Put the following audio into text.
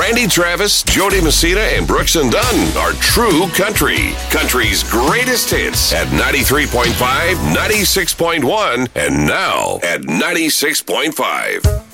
Randy Travis, Jody Messina, and Brooks and Dunn are True Country. Country's greatest hits at 93.5, 96.1, and now at 96.5.